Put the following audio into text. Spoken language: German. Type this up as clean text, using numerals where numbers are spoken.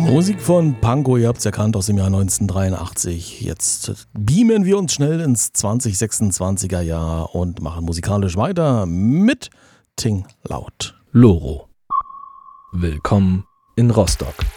Musik von Pankow, ihr habt es erkannt, aus dem Jahr 1983. Jetzt beamen wir uns schnell ins 2026er Jahr und machen musikalisch weiter mit Ting Laut. Loro. Willkommen in Rostock.